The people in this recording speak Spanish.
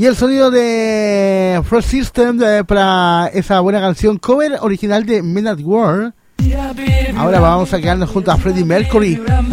Y el sonido de Frost System para esa buena canción cover original de Men at War. Ahora vamos a quedarnos junto a Freddie Mercury.